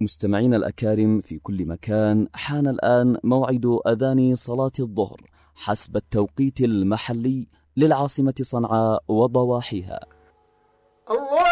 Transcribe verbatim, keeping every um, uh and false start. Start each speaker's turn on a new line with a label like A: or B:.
A: مستمعين الأكارم في كل مكان، حان الآن موعد أذان صلاة الظهر حسب التوقيت المحلي للعاصمة صنعاء وضواحيها.
B: الله